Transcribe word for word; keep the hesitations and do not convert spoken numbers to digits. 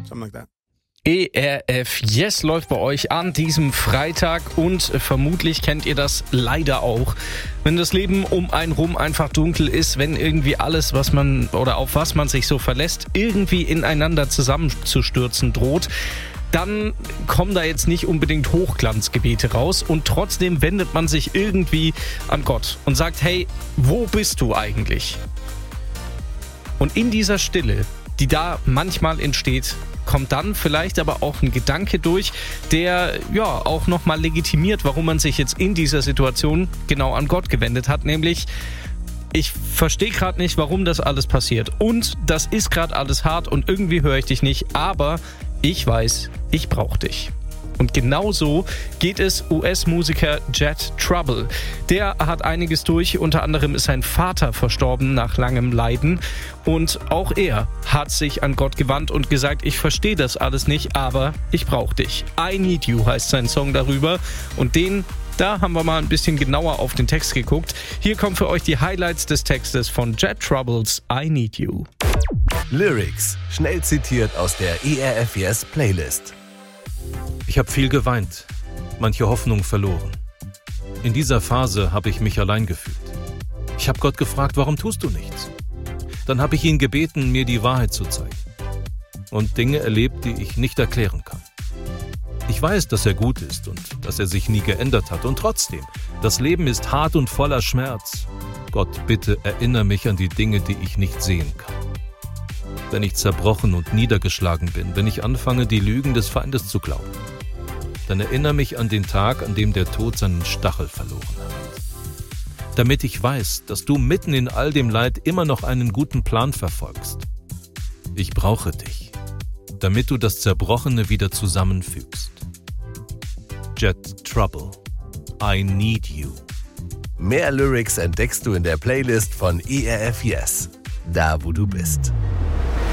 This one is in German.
something like that. E R F Yes läuft bei euch an diesem Freitag und vermutlich kennt ihr das leider auch. Wenn das Leben um einen rum einfach dunkel ist, wenn irgendwie alles, was man oder auf was man sich so verlässt, irgendwie ineinander zusammenzustürzen droht, dann kommen da jetzt nicht unbedingt Hochglanzgebete raus und trotzdem wendet man sich irgendwie an Gott und sagt, hey, wo bist du eigentlich? Und in dieser Stille, die da manchmal entsteht, kommt dann vielleicht aber auch ein Gedanke durch, der ja auch nochmal legitimiert, warum man sich jetzt in dieser Situation genau an Gott gewendet hat, nämlich ich verstehe gerade nicht, warum das alles passiert und das ist gerade alles hart und irgendwie höre ich dich nicht, aber ich weiß, ich brauche dich. Und genau so geht es U S-Musiker Jet Trouble. Der hat einiges durch, unter anderem ist sein Vater verstorben nach langem Leiden. Und auch er hat sich an Gott gewandt und gesagt, ich verstehe das alles nicht, aber ich brauche dich. I Need You heißt sein Song darüber und den, da haben wir mal ein bisschen genauer auf den Text geguckt. Hier kommen für euch die Highlights des Textes von Jet Troubles I Need You. Lyrics, schnell zitiert aus der E R F Yes Playlist. Ich habe viel geweint, manche Hoffnung verloren. In dieser Phase habe ich mich allein gefühlt. Ich habe Gott gefragt, warum tust du nichts? Dann habe ich ihn gebeten, mir die Wahrheit zu zeigen. Und Dinge erlebt, die ich nicht erklären kann. Ich weiß, dass er gut ist und dass er sich nie geändert hat. Und trotzdem, das Leben ist hart und voller Schmerz. Gott, bitte erinnere mich an die Dinge, die ich nicht sehen kann. Wenn ich zerbrochen und niedergeschlagen bin, wenn ich anfange, die Lügen des Feindes zu glauben, dann erinnere mich an den Tag, an dem der Tod seinen Stachel verloren hat. Damit ich weiß, dass du mitten in all dem Leid immer noch einen guten Plan verfolgst. Ich brauche dich, damit du das Zerbrochene wieder zusammenfügst. Jet Trouble, I Need You. Mehr Lyrics entdeckst du in der Playlist von E R F Yes, da wo du bist.